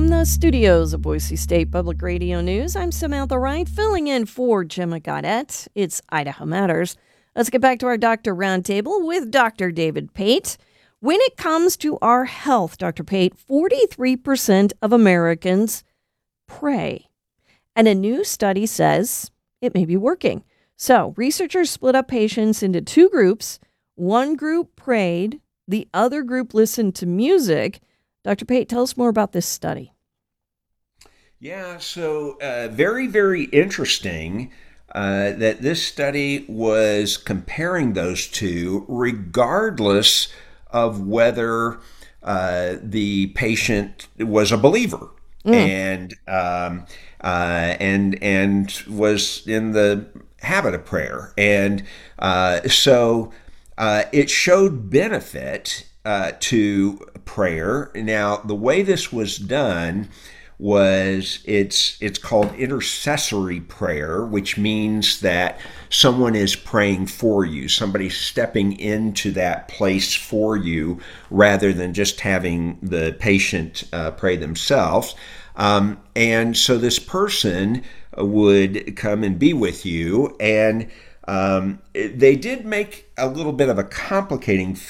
From the studios of Boise State Public Radio News, I'm Samantha Wright, filling in for Gemma Gaudette. It's Idaho Matters. Let's get back to our Doctor Roundtable with Dr. David Pate. When it comes to our health, Dr. Pate, 43% of Americans pray. And a new study says it may be working. So researchers split up patients into two groups. One group prayed, the other group listened to music. Dr. Pate, tell us more about this study. Yeah, so very, very interesting that this study was comparing those two regardless of whether the patient was a believer and was in the habit of prayer. And so it showed benefit to prayer. Now, the way this was done was it's called intercessory prayer, which means that someone is praying for you, somebody's stepping into that place for you rather than just having the patient pray themselves. And so this person would come and be with you, and they did make a little bit of a complicating